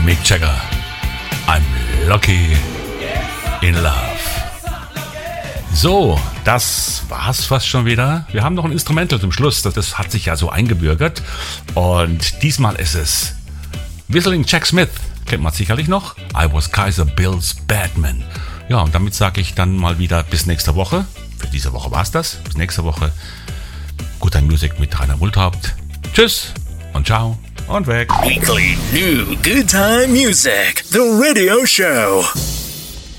Mick Jagger. I'm lucky in love. So, das war's fast schon wieder. Wir haben noch ein Instrumental zum Schluss. Das hat sich ja so eingebürgert. Und diesmal ist es Whistling Jack Smith. Kennt man sicherlich noch. I was Kaiser Bill's Batman. Ja, und damit sage ich dann mal wieder bis nächste Woche. Für diese Woche war's das. Bis nächste Woche. Good Time Music mit Rainer Wulthaupt. Tschüss und ciao und weg. Weekly New Good Time Music, the radio show.